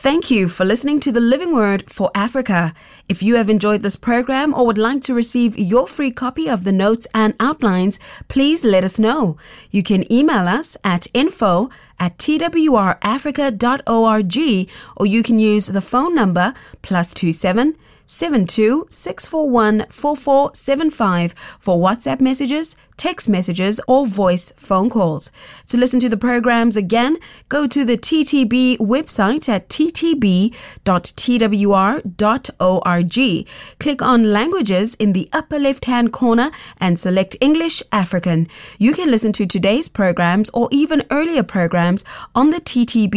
Thank you for listening to the Living Word for Africa. If you have enjoyed this program or would like to receive your free copy of the notes and outlines, please let us know. You can email us at info@twrafrica.org, or you can use the phone number +27 72 641 4475 for WhatsApp messages, text messages, or voice phone calls. To listen to the programs again, go to the TTB website at ttb.twr.org. Click on Languages in the upper left-hand corner and select English African. You can listen to today's programs or even earlier programs on the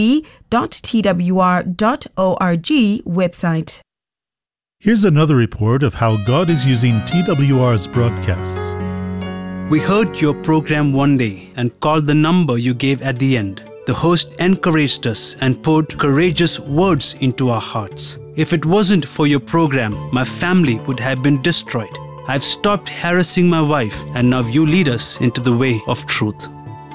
ttb.twr.org website. Here's another report of how God is using TWR's broadcasts. We heard your program one day and called the number you gave at the end. The host encouraged us and poured courageous words into our hearts. If it wasn't for your program, my family would have been destroyed. I've stopped harassing my wife, and now you lead us into the way of truth.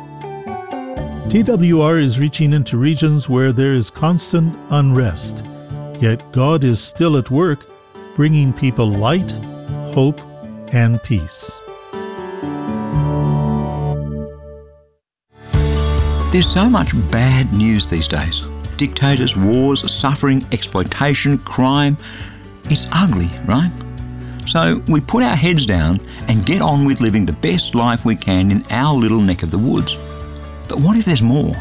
TWR is reaching into regions where there is constant unrest. Yet God is still at work, bringing people light, hope, and peace. There's so much bad news these days. Dictators, wars, suffering, exploitation, crime. It's ugly, right? So we put our heads down and get on with living the best life we can in our little neck of the woods. But what if there's more?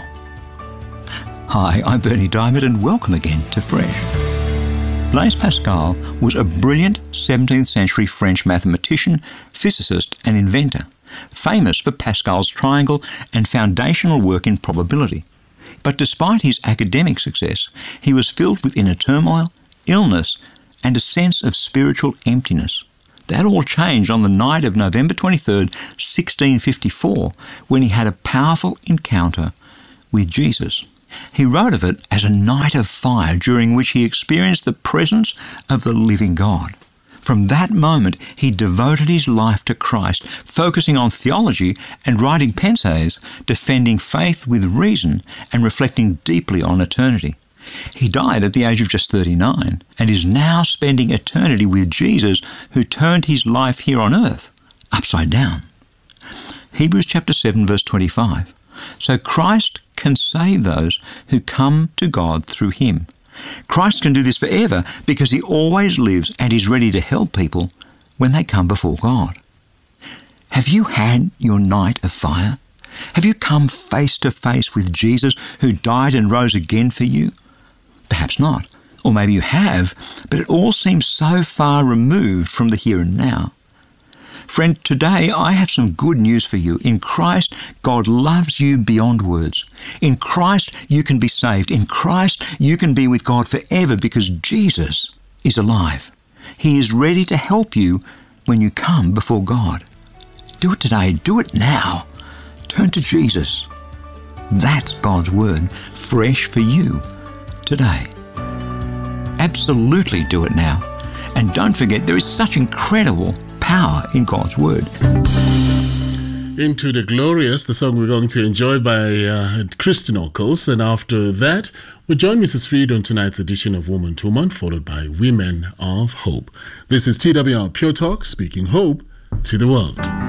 Hi, I'm Bernie Diamond, and welcome again to Fresh. Blaise Pascal was a brilliant 17th century French mathematician, physicist and inventor, famous for Pascal's triangle and foundational work in probability. But despite his academic success, he was filled with inner turmoil, illness, and a sense of spiritual emptiness. That all changed on the night of November 23rd, 1654, when he had a powerful encounter with Jesus. He wrote of it as a night of fire during which he experienced the presence of the living God. From that moment, he devoted his life to Christ, focusing on theology and writing pensees, defending faith with reason and reflecting deeply on eternity. He died at the age of just 39 and is now spending eternity with Jesus, who turned his life here on earth upside down. Hebrews chapter 7 verse 25. So Christ can save those who come to God through him. Christ can do this forever because he always lives and is ready to help people when they come before God. Have you had your night of fire? Have you come face to face with Jesus, who died and rose again for you? Perhaps not. Or maybe you have, but it all seems so far removed from the here and now. Friend, today I have some good news for you. In Christ, God loves you beyond words. In Christ, you can be saved. In Christ, you can be with God forever because Jesus is alive. He is ready to help you when you come before God. Do it today. Do it now. Turn to Jesus. That's God's word, fresh for you today. Absolutely do it now. And don't forget, there is such incredible power in God's word. Into the Glorious, the song we're going to enjoy by Christian Okos. And after that, we'll join Mrs. Freed on tonight's edition of Woman to Woman, followed by Women of Hope. This is TWR Pure Talk, speaking hope to the world.